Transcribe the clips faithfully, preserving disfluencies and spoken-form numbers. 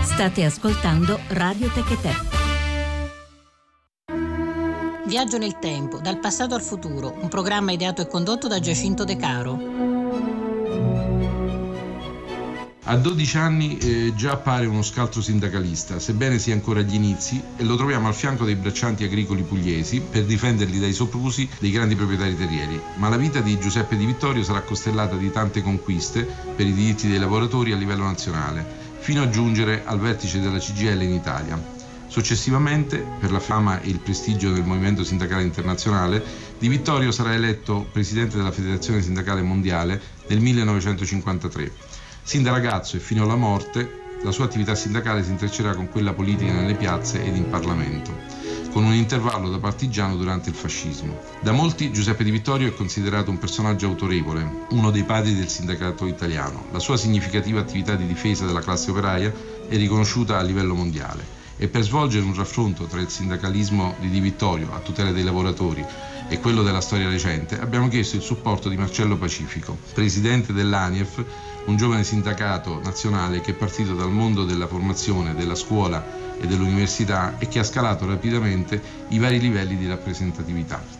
State ascoltando Radio Techetè. Viaggio nel tempo, dal passato al futuro, un programma ideato e condotto da Giacinto De Caro. A dodici anni eh, già appare uno scaltro sindacalista, sebbene sia ancora agli inizi, e lo troviamo al fianco dei braccianti agricoli pugliesi per difenderli dai soprusi dei grandi proprietari terrieri. Ma la vita di Giuseppe Di Vittorio sarà costellata di tante conquiste per i diritti dei lavoratori a livello nazionale, fino a giungere al vertice della C G I L in Italia. Successivamente, per la fama e il prestigio del movimento sindacale internazionale, Di Vittorio sarà eletto presidente della Federazione Sindacale Mondiale nel millenovecentocinquantatré. Sin da ragazzo e fino alla morte, la sua attività sindacale si intreccerà con quella politica nelle piazze ed in Parlamento, con un intervallo da partigiano durante il fascismo. Da molti Giuseppe Di Vittorio è considerato un personaggio autorevole, uno dei padri del sindacato italiano. La sua significativa attività di difesa della classe operaia è riconosciuta a livello mondiale. E per svolgere un raffronto tra il sindacalismo di Di Vittorio a tutela dei lavoratori e quello della storia recente, abbiamo chiesto il supporto di Marcello Pacifico, presidente dell'ANIEF, un giovane sindacato nazionale che è partito dal mondo della formazione, della scuola e dell'università e che ha scalato rapidamente i vari livelli di rappresentatività.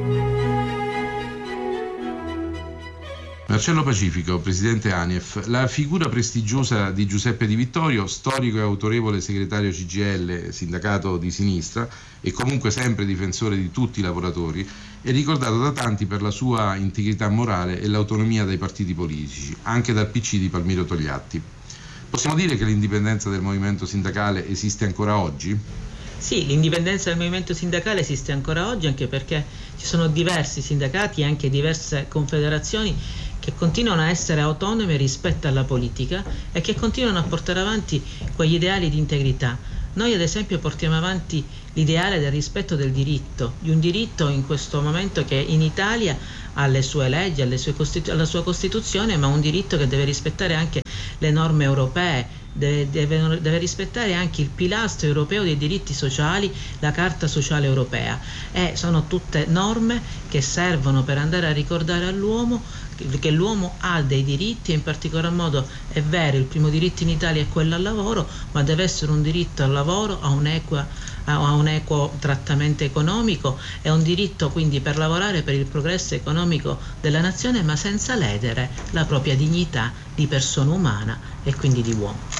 Marcello Pacifico, presidente ANIEF, la figura prestigiosa di Giuseppe Di Vittorio, storico e autorevole segretario C G I L, sindacato di sinistra, e comunque sempre difensore di tutti i lavoratori, è ricordato da tanti per la sua integrità morale e l'autonomia dai partiti politici, anche dal P C di Palmiro Togliatti. Possiamo dire che l'indipendenza del movimento sindacale esiste ancora oggi? Sì, l'indipendenza del movimento sindacale esiste ancora oggi, anche perché ci sono diversi sindacati e anche diverse confederazioni che continuano a essere autonome rispetto alla politica e che continuano a portare avanti quegli ideali di integrità. Noi ad esempio portiamo avanti l'ideale del rispetto del diritto, di un diritto in questo momento che in Italia ha le sue leggi, alle sue costitu- alla sua Costituzione, ma un diritto che deve rispettare anche le norme europee, deve, deve, deve rispettare anche il pilastro europeo dei diritti sociali, la Carta Sociale Europea, e sono tutte norme che servono per andare a ricordare all'uomo che l'uomo ha dei diritti, e in particolar modo è vero, il primo diritto in Italia è quello al lavoro, ma deve essere un diritto al lavoro, a un'equa, a un equo trattamento economico, e un diritto quindi per lavorare per il progresso economico della nazione, ma senza ledere la propria dignità di persona umana e quindi di uomo.